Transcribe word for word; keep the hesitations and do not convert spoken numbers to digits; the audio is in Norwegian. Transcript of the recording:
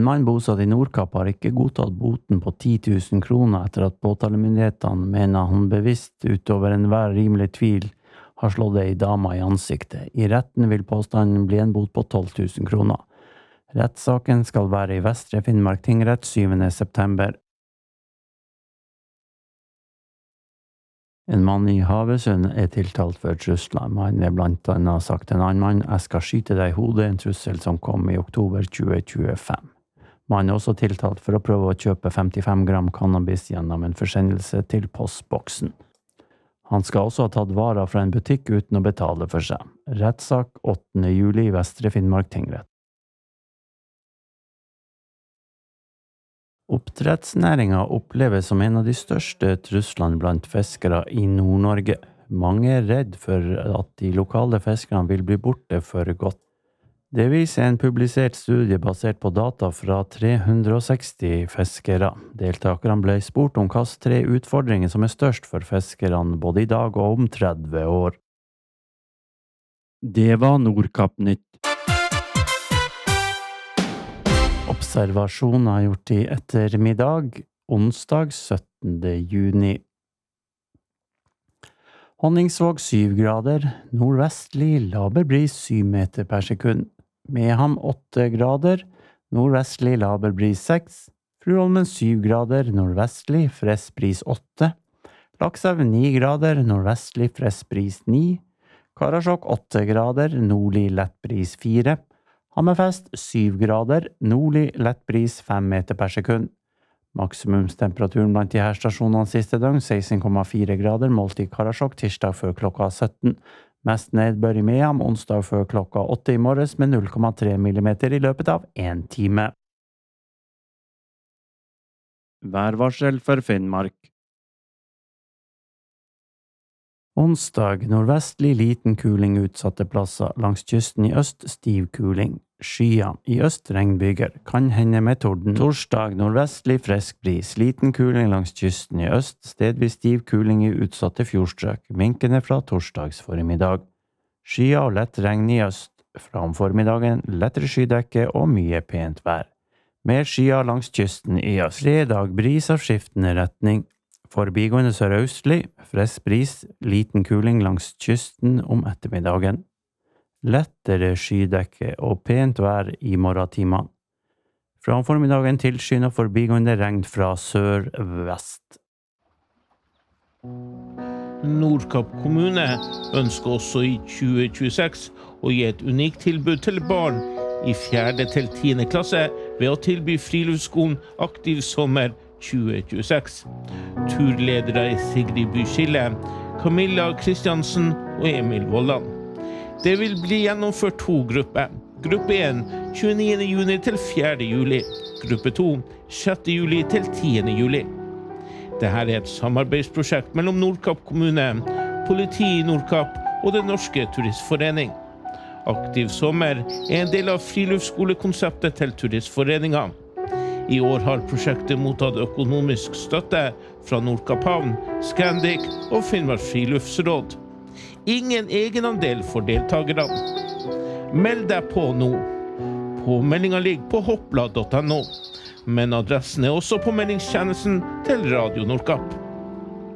mann bosatt i Nordkapp har ikke godtatt boten på ti tusen kroner etter at påtalemyndighetene mener han bevisst utover enhver rimelig tvil har slått ei dame i ansiktet. I retten vil påstanden bli en bot på tolv tusen kroner. Rettssaken skal være i Vestre Finnmark tingrett syvende september. En mann i Havøysund er tiltalt for trusler. Mannen er blant annet sagt en annen mann, jeg skal skyte deg i hodet, en trussel som kom i oktober tjue tjuefem. Mannen er også tiltalt for å prøve å kjøpe femtifem gram cannabis gjennom en forsendelse til postboksen. Han skal også ha tatt varer fra en butikk uten å betale for seg. Rettssak åttende juli i Vestre Finnmark tingrett. Oppdrettsnæringa oppleves som en av de største truslene blant fiskere i Nord-Norge. Mange er redd for at de lokale fiskerne vil bli borte for godt. Det viser en publisert studie basert på data fra tre hundre og seksti fiskere. Deltakerne ble spurt om hvilke tre utfordringer som er størst for fiskerne både i dag og om tretti år. Det var Nordkapp-nytt. Observasjoner gjort i ettermiddag, onsdag syttende juni. Honningsvåg syv grader, nordvestlig laber bris syv meter per sekund. Mehamn åtte grader, nordvestlig laber bris seks. Fruholmen syv grader, nordvestlig frisk bris åtte. Lakselv ni grader, nordvestlig frisk bris ni. Karasjok åtte grader, nordlig lett bris fire. Hammerfest syv grader, nordlig lett bris fem meter per sekund. Maksimumstemperaturen blant de her stasjonene siste døgn seksten komma fire grader, målt i Karasjok tirsdag før klokka sytten. Mest nedbør i Mehamn onsdag før klokka åtte i morges med null komma tre millimeter i løpet av en time. Værvarsel for Finnmark. Onsdag nordvestlig liten kuling utsatte plasser, langs kysten i øst stiv kuling. Skya, i øst regnbyger, kan hende med torden. Torsdag nordvestlig frisk bris, liten kuling langs kysten i øst, stedvis stiv kuling i utsatte fjordstrøk, minkende fra torsdags formiddag. Skya og lett regn i øst, fra om formiddagen lettere skydekke og mye pent vær. Mer skya langs kysten i øst. Fredag bris av skiftende retning. Forbigående sørøstlig, frisk bris, liten kuling langs kysten om ettermiddagen. Lettere skydekke og pent vær i morgentimene. Fra om formiddagen tilskyende forbigående regn fra sør-vest. Nordkapp kommune ønsker også i tjue tjueseks å gi et unikt tilbud til barn i fjerde til tiende klasse ved å tilby friluftsskolen Aktiv sommer tjue tjueseks. Turledere er Sigrid Byskille, Camilla Kristiansen og Emil Vollan. Det vil bli gjennomført to grupper. Gruppe én, tjueniende juni til fjerde juli. Gruppe to, sjette juli til tiende juli. Dette er et samarbeidsprosjekt mellom Nordkapp kommune, politiet i Nordkapp og Den norske turistforening. Aktiv sommer er en del av friluftsskole-konseptet til turistforeningen. I år har prosjektet mottatt økonomisk støtte fra Nordkapp havn, Scandic og Finnmark friluftsråd. Ingen egenandel for deltakerne. Meld deg på nå. Påmeldingen ligger på hoppla punktum no, men adressen er også på meldingstjenesten til Radio Nordkapp.